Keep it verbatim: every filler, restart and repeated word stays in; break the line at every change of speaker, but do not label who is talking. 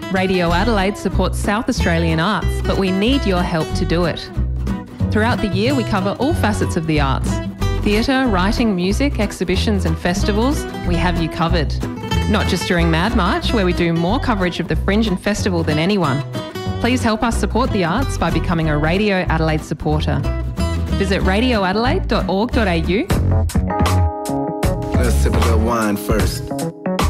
Radio Adelaide supports South Australian arts, but we need your help to do it. Throughout the year, we cover all facets of the arts. Theatre, writing, music, exhibitions and festivals, we have you covered. Not just during Mad March, where we do more coverage of the Fringe and Festival than anyone. Please help us support the arts by becoming a Radio Adelaide supporter. Visit radio adelaide dot org dot a u.
Let's sip a little wine first.